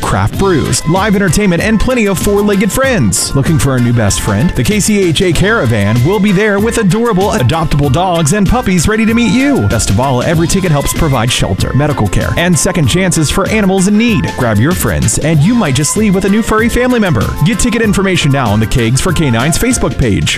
craft brews, live entertainment, and plenty of four-legged friends. Looking for a new best friend? The KCHA Caravan will be there with adorable, adoptable dogs and puppies ready to meet you. Best of all, every ticket helps provide shelter, medical care, and second chances for animals in need. Grab your friends, and you might just leave with a new furry family member. Get ticket information now on the Kegs for Canines Facebook page.